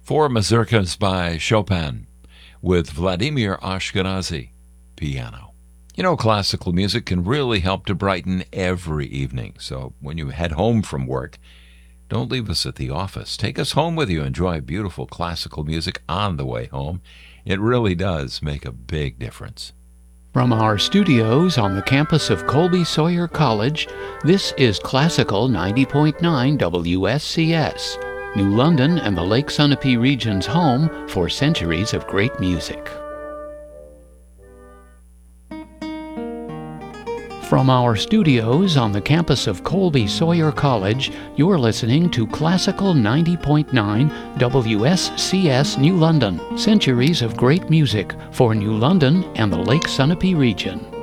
Four mazurkas by Chopin with Vladimir Ashkenazy, piano. You know, classical music can really help to brighten every evening. So when you head home from work, don't leave us at the office. Take us home with you. Enjoy beautiful classical music on the way home. It really does make a big difference. From our studios on the campus of Colby Sawyer College, this is Classical 90.9 WSCS, New London and the Lake Sunapee region's home for centuries of great music. From our studios on the campus of Colby Sawyer College, you're listening to Classical 90.9 WSCS New London, centuries of great music for New London and the Lake Sunapee region.